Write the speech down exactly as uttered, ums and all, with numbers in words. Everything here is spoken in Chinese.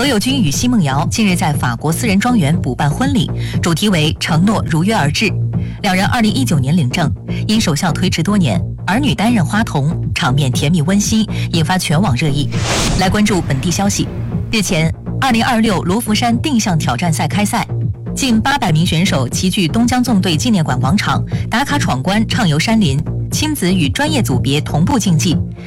何猷君与奚梦瑶近日在法国私人庄园补办婚礼，主题为承诺如约而至。两人二零一九年领证，因首相推迟多年，儿女担任花童，场面甜蜜温馨，引发全网热议。来关注本地消息。日前，二零二六罗浮山定向挑战赛开赛，近八百名选手齐聚东江纵队纪念馆广场，打卡闯关，畅游山林，亲子与专业组别同步竞技。